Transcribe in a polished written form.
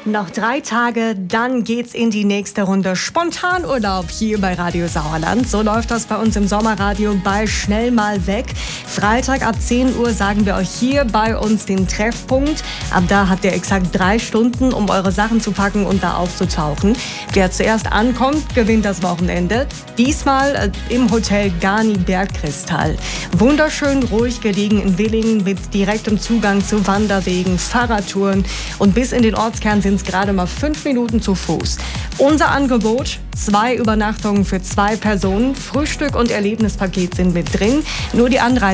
Noch 3 Tage, dann geht's in die nächste Runde Spontanurlaub hier bei Radio Sauerland. So läuft das bei uns im Sommerradio bei Schnell mal weg. Freitag ab 10 Uhr sagen wir euch hier bei uns den Treffpunkt. Ab da habt ihr exakt 3 Stunden, um eure Sachen zu packen und da aufzutauchen. Wer zuerst ankommt, gewinnt das Wochenende. Diesmal im Hotel Garni Bergkristall. Wunderschön ruhig gelegen in Willingen mit direktem Zugang zu Wanderwegen, Fahrradtouren und bis in den Ortskern sind es gerade mal 5 Minuten zu Fuß. Unser Angebot: 2 Übernachtungen für 2 Personen. Frühstück und Erlebnispaket sind mit drin. Nur die Anreise